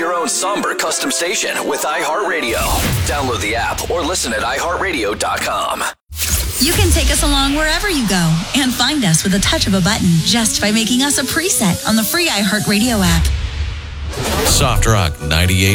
your own somber custom station with iHeartRadio. Download the app or listen at iHeartRadio.com. You can take us along wherever you go and find us with a touch of a button just by making us a preset on the free iHeartRadio app. Soft Rock 98.